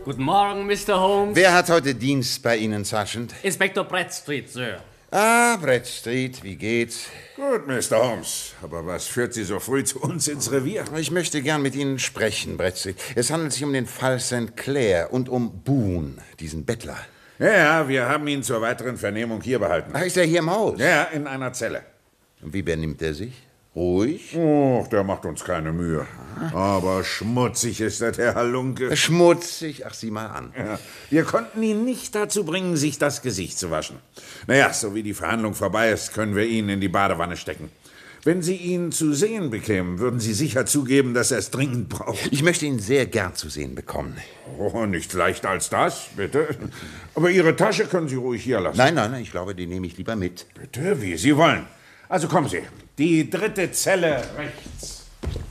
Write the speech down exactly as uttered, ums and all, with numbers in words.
Guten Morgen, Mister Holmes. Wer hat heute Dienst bei Ihnen, Sergeant? Inspektor Bradstreet, Sir. Ah, Bradstreet, wie geht's? Gut, Mister Holmes. Aber was führt Sie so früh zu uns ins Revier? Ich möchte gern mit Ihnen sprechen, Bradstreet. Es handelt sich um den Fall Sankt Clair und um Boone, diesen Bettler. Ja, ja, wir haben ihn zur weiteren Vernehmung hier behalten. Ach, ist er hier im Haus? Ja, in einer Zelle. Und wie benimmt er sich? Ruhig? Och, der macht uns keine Mühe. Aber schmutzig ist der, der Halunke. Schmutzig? Ach, sieh mal an. Ja, wir konnten ihn nicht dazu bringen, sich das Gesicht zu waschen. Naja, so wie die Verhandlung vorbei ist, können wir ihn in die Badewanne stecken. Wenn Sie ihn zu sehen bekämen, würden Sie sicher zugeben, dass er es dringend braucht. Ich möchte ihn sehr gern zu sehen bekommen. Oh, nicht leichter als das, bitte. Aber Ihre Tasche können Sie ruhig hier lassen. Nein, nein, nein, ich glaube, die nehme ich lieber mit. Bitte, wie Sie wollen. Also kommen Sie. Die dritte Zelle rechts.